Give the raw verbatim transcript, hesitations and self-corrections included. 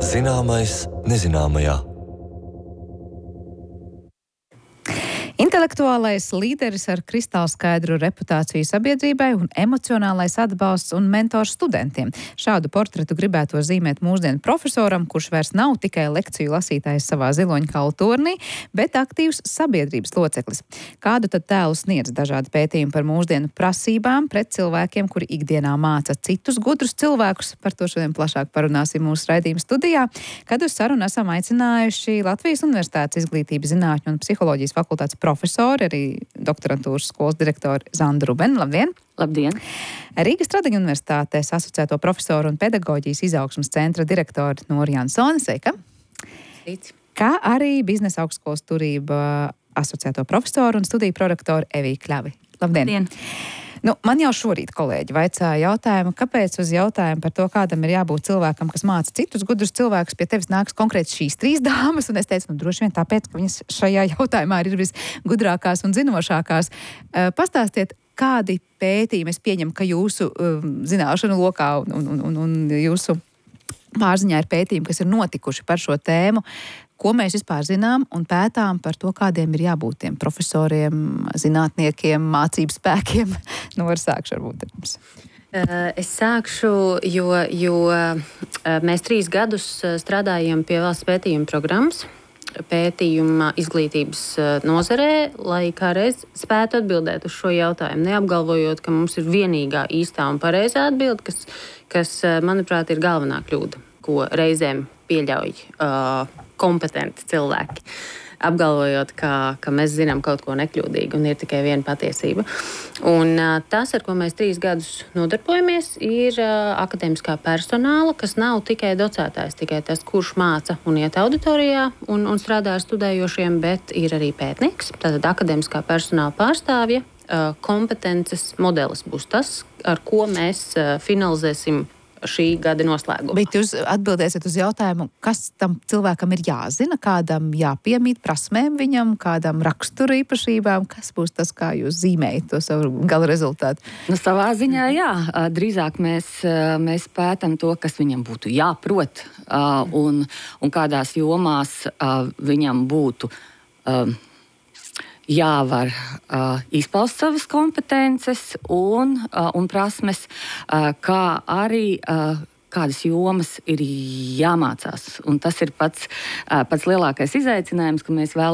Zināmais nezināmajā. Intelektuālais līderis ar kristālskaidru reputāciju sabiedrībai un emocionālais atbalsts un mentors studentiem. Šādu portretu gribētu zīmēt mūsdienu profesoram, kurš vairs nav tikai lekciju lasītājs savā ziloņkalu turnī, bet aktīvs sabiedrības loceklis. Kādu tad tēlu sniedz dažādi pētījumi par mūsdienu prasībām pret cilvēkiem, kuri ikdienā māca citus gudrus cilvēkus? Par to šodien plašāk parunāsim mūsu raidījuma studijā, kad uz sarunu esam aicinājuši Latvijas Universitātes izglītības zinātņu un psiholoģijas fakultātes profesori, arī doktorantūras skolas direktori Zandu Rubenu. Labdien! Labdien! Rīgas Stradiņu Universitātes asociēto profesoru un pedagoģijas izaugsmes centra direktori Nora Jansone. Sveika! Rīt. Kā arī biznesa augstskolas turība asociēto profesoru un studiju prorektoru Eviju Kļavi. Labdien! Labdien. Nu, man jau šorīt kolēģi vaicāja jautājumu, kāpēc uz jautājumu par to, kādam ir jābūt cilvēkam, kas māca citus gudrus cilvēkus, pie tevis nāks konkrēti šīs trīs dāmas, un es teicu, nu, droši vien tāpēc, ka viņas šajā jautājumā ir visgudrākās un zinošākās. Uh, pastāstiet, kādi pētījumi, es pieņemu, ka jūsu uh, zināšanu lokā un, un, un, un jūsu pārziņā ir pētījumi, kas ir notikuši par šo tēmu. Ko mēs vispār zinām un pētām par to, kādiem ir jābūt tiem profesoriem, zinātniekiem, mācību spēkiem? Nu, var sākšu varbūt ar jums. Es sākšu, jo, jo mēs trīs gadus strādājam pie valsts pētījuma programmas, pētījuma izglītības nozarē, lai kādreiz spētu atbildēt uz šo jautājumu, neapgalvojot, ka mums ir vienīgā īstā un pareizā atbilde, kas, kas, manuprāt, ir galvenā kļūda, ko reizēm pieļauj uh, kompetenti cilvēki, apgalvojot, ka, ka mēs zinām kaut ko nekļūdīgi un ir tikai viena patiesība. Un uh, tas, ar ko mēs trīs gadus nodarbojamies, ir uh, akadēmiskā personāla, kas nav tikai docētājs, tikai tas, kurš māca un iet auditorijā un, un strādā ar studējošiem, bet ir arī pētnieks. Tātad akadēmiskā personāla pārstāvja, uh, kompetences modelis būs tas, ar ko mēs uh, finalizēsim šī gada noslēgumā. Bet jūs atbildēsiet uz jautājumu, kas tam cilvēkam ir jāzina, kādam jāpiemīt prasmēm viņam, kādam rakstura īpašībām, kas būs tas, kā jūs zīmējat to savu gala rezultātu? Nu, savā ziņā, jā. Drīzāk mēs, mēs pētam to, kas viņam būtu jāprot un, un kādās jomās viņam būtu jāvar uh, izpaust savas kompetences un, uh, un prasmes, uh, kā arī uh, kādas jomas ir jāmācās. Un tas ir pats, uh, pats lielākais izaicinājums, ka mēs vēlamies